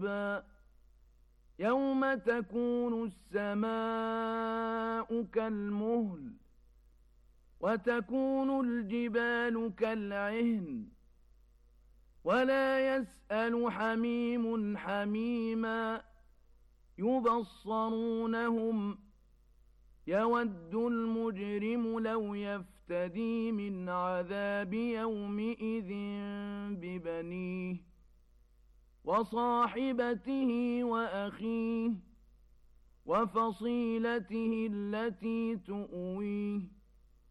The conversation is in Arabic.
رُعُبًا يَوْمَ تَكُونُ السَّمَاءُ كَالْمُهْلِ وَتَكُونُ الْجِبَالُ كَالْعِهْنِ وَلَا يَسْأَلُ حَمِيمٌ حَمِيمًا يُبَصَّرُونَهُمْ يَوَدُّ الْمُجْرِمُ لَوْ يَفْتَدِي مِنْ عَذَابِ يَوْمِئِذٍ بِبَنِيهِ وَصَاحِبَتِهِ وَأَخِيهِ وَفَصِيلَتِهِ الَّتِي تُؤْوِيهِ